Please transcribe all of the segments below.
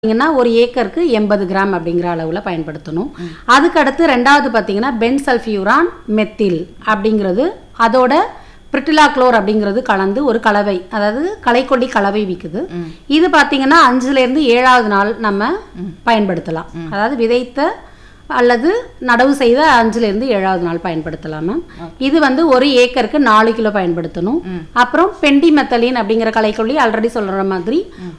பார்த்தீங்கன்னா ஒரு ஏக்கருக்கு 80 கிராம் அப்படிங்கிற அளவில் பயன்படுத்தணும். அதுக்கடுத்து ரெண்டாவது பார்த்தீங்கன்னா பென்சல்ஃபியூரான் மெத்தில் அப்படிங்கிறது அதோட பிரிட்டிலாக்ளோர் அப்படிங்கிறது கலந்து ஒரு கலவை, அதாவது களைக்கொல்லி கலவை விற்குது. இது பார்த்தீங்கன்னா 5லேருந்து 7வது நாள் நம்ம பயன்படுத்தலாம். அதாவது விதைத்த அல்லது நடவு செய்த 5லேருந்து 7வது நாள் பயன்படுத்தலாமா. இது வந்து ஒரு ஏக்கருக்கு 4 கிலோ பயன்படுத்தணும். அப்புறம் பெண்டிமெத்தலின் அப்படிங்கிற களைக்கொல்லி ஆல்ரெடி சொல்ற மாதிரி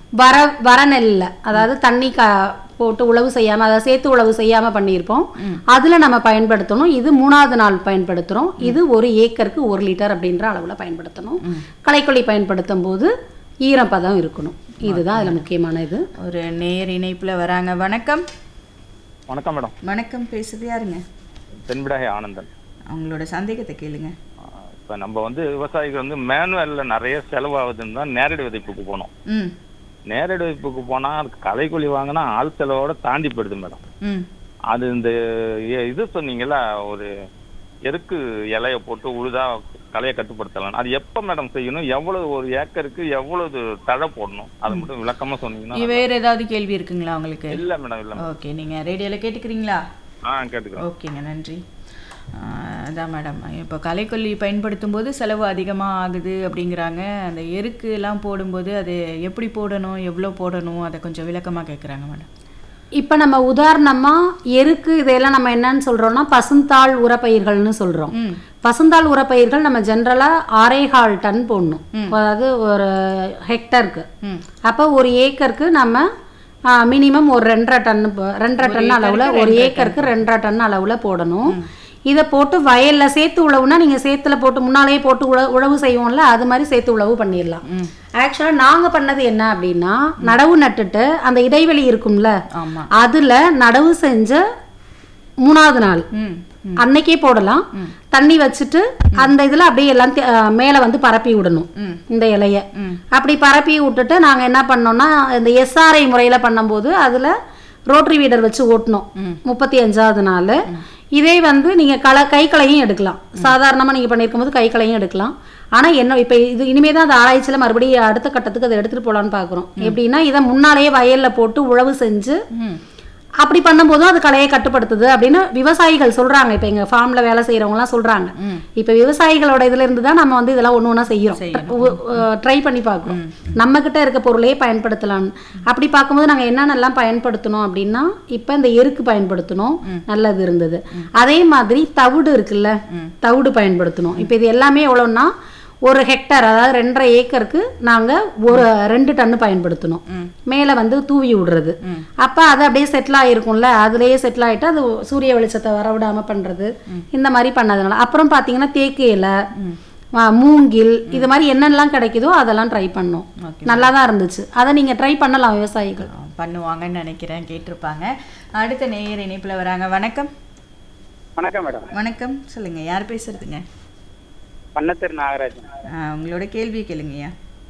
வரநெல்ல, அதாவது தண்ணி போட்டு உழவு செய்யாம, அதாவது சேர்த்து உழவு செய்யாம பண்ணியிருப்போம், அதுல நம்ம பயன்படுத்தணும். இது 3வது நாள் பயன்படுத்துறோம். இது ஒரு ஏக்கருக்கு 1 லிட்டர் அப்படின்ற அளவுல பயன்படுத்தணும். களைக்கொல்லி பயன்படுத்தும் போது ஈரப்பதம் இருக்கணும். இதுதான் அதுல முக்கியமான இது. ஒரு நேர் இணைப்புல வராங்க. வணக்கம். வணக்கம் மேடம். வணக்கம். பேசுறது யாருங்க? தென்பிடாகை ஆனந்தன். அவங்களோட சந்தேகத்தை கேளுங்க. இப்போ நம்ம வந்து விவசாயிகள் வந்து மேனுவல்ல நிறைய செலவாகுதுன்னு தான் நேரடி விதைப்புக்கு போனோம். நேரடி விதைப்புக்கு போனால் அதுக்கு களைக்கொல்லி வாங்கினா ஆள் செலவோட தாண்டி போயிடுது மேடம். அது இந்த இது சொன்னீங்களா, ஒரு எருக்கு இலையை போட்டு உழுதா களையை கட்டுப்படுத்தலாம், அது எப்போ மேடம் செய்யணும், எவ்வளவு ஒரு ஏக்கருக்கு எவ்வளவு தழை போடணும், அது மட்டும் விளக்கமா சொன்னீங்கன்னா. வேற ஏதாவது கேள்வி இருக்குங்களா உங்களுக்கு? இல்லை மேடம், இல்லை. ஓகே, நீங்க ரேடியோல கேட்டுக்கிறீங்களா? கேட்டுக்கிறேன். ஓகேங்க, நன்றி. அதான் மேடம், இப்போ களைக்கொல்லி பயன்படுத்தும் போது செலவு அதிகமாக ஆகுது அப்படிங்கிறாங்க. அந்த எருக்கு எல்லாம் போடும்போது அது எப்படி போடணும், எவ்வளோ போடணும், அதை கொஞ்சம் விளக்கமாக கேட்குறாங்க மேடம். இப்போ நம்ம உதாரணமாக எருக்கு இதெல்லாம் நம்ம என்னன்னு சொல்கிறோம்னா பசுந்தாள் உரப்பயிர்கள்னு சொல்கிறோம். பசுந்தாள் உரப்பயிர்கள் நம்ம ஜென்ரலாக 6.25 டன் போடணும், அதாவது ஒரு ஹெக்டருக்கு. அப்போ ஒரு ஏக்கருக்கு நம்ம மினிமம் ஒரு 2.5 டன் அளவில், ஒரு ஏக்கருக்கு 2.5 டன் அளவில் போடணும். இதை போட்டு வயலில் சேர்த்து உழவுனா நீங்கள் சேத்துல போட்டு முன்னாலேயே போட்டு உழவு செய்வோம்ல, அது மாதிரி சேர்த்து உழவு பண்ணிடலாம். ஆக்சுவலாக நாங்கள் பண்ணது என்ன அப்படின்னா, நடவு நட்டுட்டு அந்த இடைவெளி இருக்கும்ல, அதில் நடவு செஞ்ச 3வது நாள் அன்னைக்கே போடலாம். தண்ணி வச்சுட்டு அந்த இதில் அப்படியே எல்லாம் மேலே வந்து பரப்பி விடணும் இந்த இலைய. அப்படி பரப்பி விட்டுட்டு நாங்கள் என்ன பண்ணோம்னா, இந்த எஸ்ஆர்ஐ முறையில் பண்ணும்போது அதில் ரோட்டரி வீடர் வச்சு ஓட்டணும் 35வது நாள். இதே வந்து நீங்கள் கைக்களையும் எடுக்கலாம், சாதாரணமாக நீங்கள் பண்ணியிருக்கும் போது கைக்களையும் எடுக்கலாம். ஆனால் என்ன இப்போ இது இனிமேல் தான் அந்த ஆராய்ச்சியில் மறுபடியும் அடுத்த கட்டத்துக்கு அதை எடுத்துகிட்டு போகலான்னு பார்க்குறோம். எப்படின்னா இதை முன்னாலேயே வயலில் போட்டு உழவு செஞ்சு அப்படி பண்ணும்போதும் அது களையை கட்டுப்படுத்துது அப்படின்னு விவசாயிகள் சொல்கிறாங்க. இப்போ எங்கள் ஃபார்மில் வேலை செய்கிறவங்களாம் சொல்கிறாங்க. இப்போ விவசாயிகளோட இதில் இருந்து தான் நம்ம வந்து இதெல்லாம் ஒன்று ஒன்றா செய்கிறோம், ட்ரை பண்ணி பார்க்குறோம். நம்மக்கிட்ட இருக்க பொருளையே பயன்படுத்தலான்னு. அப்படி பார்க்கும்போது நாங்கள் என்னென்னலாம் பயன்படுத்தணும் அப்படின்னா, இப்போ இந்த எருக்கு பயன்படுத்தணும், நல்லது இருந்தது. அதே மாதிரி தவிடு இருக்குல்ல, தவிடு பயன்படுத்தணும். இப்போ இது எல்லாமே எவ்வளோன்னா, ஒரு ஹெக்டர், அதாவது 2.5 ஏக்கருக்கு நாங்கள் ஒரு 2 டன்னு பயன்படுத்தணும். மேலே வந்து தூவி விடுறது. அப்போ அது அப்படியே செட்டில் ஆகிருக்கும்ல, அதுலேயே செட்டில் ஆகிட்டு அது சூரிய வெளிச்சத்தை வரவிடாமல் பண்ணுறது, இந்த மாதிரி பண்ணதுனால. அப்புறம் பார்த்தீங்கன்னா தேக்கு இலை, மூங்கில், இது மாதிரி என்னென்னலாம் கிடைக்குதோ அதெல்லாம் ட்ரை பண்ணோம். நல்லா தான் இருந்துச்சு. அதை நீங்கள் ட்ரை பண்ணலாம், விவசாயிகள் பண்ணுவாங்கன்னு நினைக்கிறேன், கேட்டிருப்பாங்க. அடுத்த நேயர் இணைப்பில் வராங்க. வணக்கம். வணக்கம் மேடம். வணக்கம், சொல்லுங்கள், யார் பேசுறதுங்க? பன்னத்தர் நாகராஜன். உங்களோட கேள்வி கேளுங்கய்யா.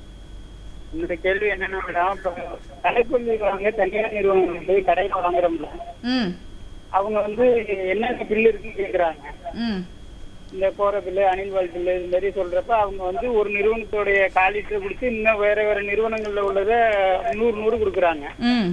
என்னோட கேள்வி என்னன்னா மேடம், இப்போ களைக்கொல்லி வாங்க தனியார் நிறுவனம் போய் கடையில் வாங்குறோம்ல, அவங்க வந்து என்னென்ன பில்லு இருக்குன்னு கேட்குறாங்க. இந்த போற பில்லு, அனில்வால் பில்லு, இது மாதிரி சொல்றப்ப அவங்க வந்து ஒரு நிறுவனத்தோடைய காலிட்டர் கொடுத்து இன்னும் வேற வேற நிறுவனங்கள்ல உள்ளதை 100 கொடுக்குறாங்க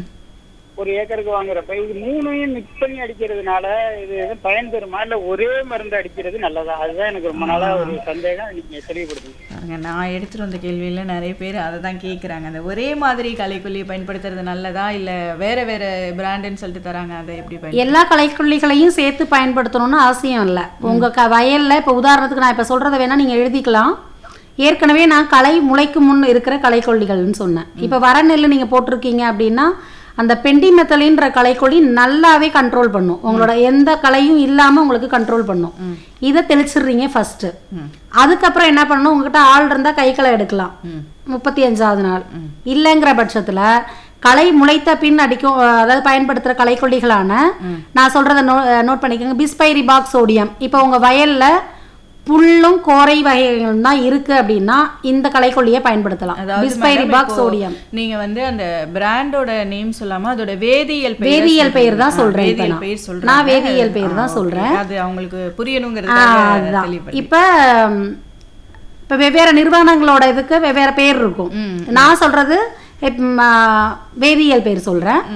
ஒரு ஏக்கருக்கு வாங்குறப்ப. இது 3ஐயும் மிக்ஸ் பண்ணி அடிக்கிறதுனால இது எதுவும் பயன் தருமா, இல்லை ஒரே மருந்து அடிக்கிறது நல்லதா? அதுதான் எனக்கு ரொம்ப நாளா ஒரு சந்தேகம், நீங்க தெளிவுபடுத்துங்க. நான் எடுத்துட்டு வந்த கேள்வியில நிறைய பேர் அதை தான் கேட்குறாங்க. அந்த ஒரே மாதிரி களைக்கொல்லியை பயன்படுத்துறது நல்லதா, இல்லை வேற வேற பிராண்டுன்னு சொல்லிட்டு தராங்க, அதை எப்படி எல்லா களைக்கொல்லிகளையும் சேர்த்து பயன்படுத்தணும்னு அவசியம் இல்லை. உங்க வயல்ல இப்போ உதாரணத்துக்கு நான் இப்போ சொல்றதை வேணா நீங்க எழுதிக்கலாம். ஏற்கனவே நான் களை முளைக்கு முன் இருக்கிற களைக்கொல்லிகள்னு சொன்னேன். இப்போ வரநெல் நீங்க போட்டிருக்கீங்க அப்படின்னா அந்த பெண்டிமெத்தலின்ற களைக்கொல்லி நல்லாவே கண்ட்ரோல் பண்ணும், உங்களோட எந்த களையும் இல்லாமல் உங்களுக்கு கண்ட்ரோல் பண்ணும். இதை தெளிச்சிடுறீங்க ஃபர்ஸ்ட்டு. அதுக்கப்புறம் என்ன பண்ணணும், உங்ககிட்ட ஆள் இருந்தால் கைக்களை எடுக்கலாம் 35வது நாள். இல்லைங்கிற பட்சத்தில் களை முளைத்த பின் அடிக்கும், அதாவது பயன்படுத்துகிற களைக்கொல்லிகளான நான் சொல்கிறத நோட் பண்ணிக்கோங்க. பிஸ்பைரிபாக் சோடியம். இப்போ உங்கள் வயலில் புல்லும் கோரை வகைகள் தான் இருக்கு அப்படின்னா இந்த களைக்கொல்லியை பயன்படுத்தலாம். பிஸ்பைரிபாக் சோடியம். நீங்க வந்து அந்த பிராண்டோட நேம் சொல்லாம அதோட வேதியியல் பெயர் தான் சொல்றேன். நான் வேதியியல் பெயர் தான் சொல்றேன், அது அவங்களுக்கு புரியணுங்கிறது. இப்ப வெவ்வேறு நிறுவனங்களோட இதுக்கு வெவ்வேறு பேர் இருக்கும். நான் சொல்றது வேதியியல் பெயர் சொல்றேன்.